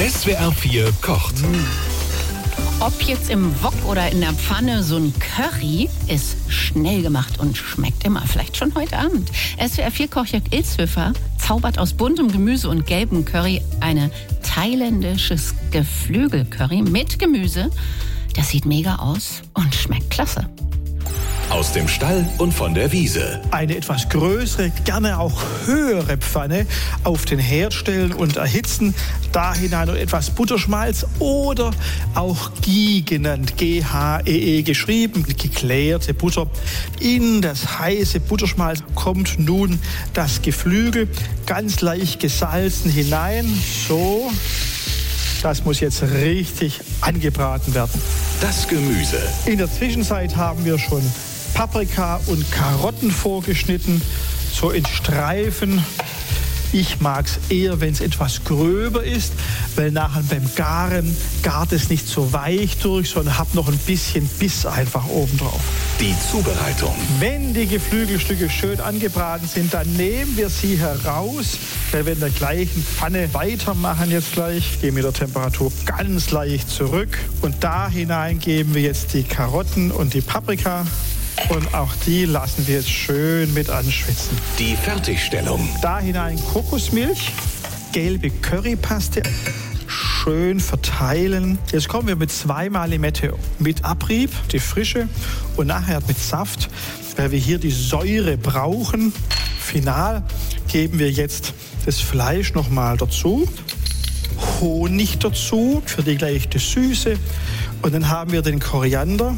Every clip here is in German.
SWR 4 kocht. Ob jetzt im Wok oder in der Pfanne, so ein Curry ist schnell gemacht und schmeckt immer. Vielleicht schon heute Abend. SWR 4 Kochjörg Ilshöfer zaubert aus buntem Gemüse und gelbem Curry eine thailändisches Geflügelcurry mit Gemüse. Das sieht mega aus und schmeckt klasse. Aus dem Stall und von der Wiese. Eine etwas größere, gerne auch höhere Pfanne auf den Herd stellen und erhitzen. Da hinein noch etwas Butterschmalz oder auch Ghee genannt, G-H-E-E geschrieben, geklärte Butter. In das heiße Butterschmalz kommt nun das Geflügel ganz leicht gesalzen hinein. So, das muss jetzt richtig angebraten werden. Das Gemüse. In der Zwischenzeit haben wir schon Paprika und Karotten vorgeschnitten, so in Streifen. Ich mag es eher, wenn es etwas gröber ist, weil nachher beim Garen gart es nicht so weich durch, sondern hat noch ein bisschen Biss einfach oben drauf. Die Zubereitung. Wenn die Geflügelstücke schön angebraten sind, dann nehmen wir sie heraus, weil wir in der gleichen Pfanne weitermachen jetzt gleich. Gehen mit der Temperatur ganz leicht zurück und da hinein geben wir jetzt die Karotten und die Paprika. Und auch die lassen wir jetzt schön mit anschwitzen. Die Fertigstellung. Da hinein Kokosmilch, gelbe Currypaste, schön verteilen. Jetzt kommen wir mit 2-mal Limette mit Abrieb, die frische, und nachher mit Saft, weil wir hier die Säure brauchen. Final geben wir jetzt das Fleisch nochmal dazu, Honig dazu für die leichte Süße, und dann haben wir den Koriander.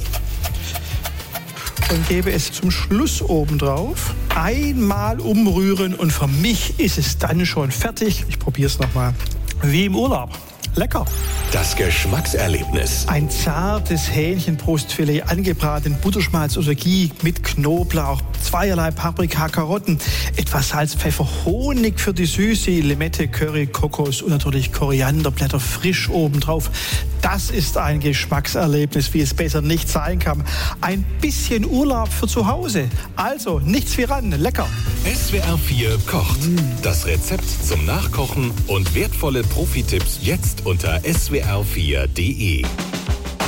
Und gebe es zum Schluss oben drauf. Einmal umrühren und für mich ist es dann schon fertig. Ich probiere es nochmal. Wie im Urlaub. Lecker. Das Geschmackserlebnis. Ein zartes Hähnchenbrustfilet, angebraten in Butterschmalz oder Ghee mit Knoblauch, 2 Paprika, Karotten, etwas Salz, Pfeffer, Honig für die Süße, Limette, Curry, Kokos und natürlich Korianderblätter frisch obendrauf. Das ist ein Geschmackserlebnis, wie es besser nicht sein kann. Ein bisschen Urlaub für zu Hause. Also, nichts wie ran, lecker. SWR 4 kocht. Das Rezept zum Nachkochen und wertvolle Profitipps jetzt unter swr4.de.